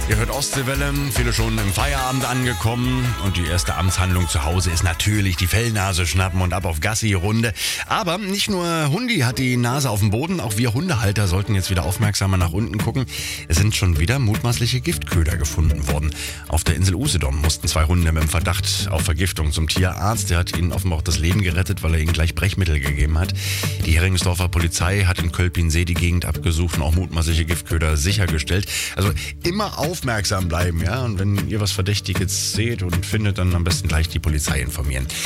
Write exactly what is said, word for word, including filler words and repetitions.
Ihr hört Ostseewelle, viele schon im Feierabend angekommen und die erste Amtshandlung zu Hause ist natürlich die Fellnase schnappen und ab auf Gassi-Runde. Aber nicht nur Hundi hat die Nase auf dem Boden, auch wir Hundehalter sollten jetzt wieder aufmerksamer nach unten gucken. Es sind schon wieder mutmaßliche Giftköder gefunden worden. Auf der Insel Usedom mussten zwei Hunde mit dem Verdacht auf Vergiftung zum Tierarzt. Der hat ihnen offenbar auch das Leben gerettet, weil er ihnen gleich Brechmittel gegeben hat. Die Heringsdorfer Polizei hat in Kölpinsee die Gegend abgesucht und auch mutmaßliche Giftköder sichergestellt. Also immer aufmerksam bleiben, ja. Und wenn ihr was Verdächtiges seht und findet, dann am besten gleich die Polizei informieren.